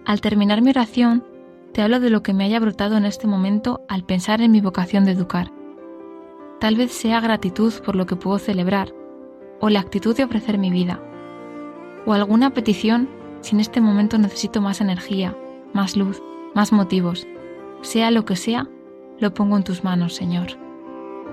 Al terminar mi oración, te hablo de lo que me haya brotado en este momento al pensar en mi vocación de educar. Tal vez sea gratitud por lo que puedo celebrar, o la actitud de ofrecer mi vida, o alguna petición si en este momento necesito más energía, más luz, más motivos. Sea lo que sea, lo pongo en tus manos, Señor.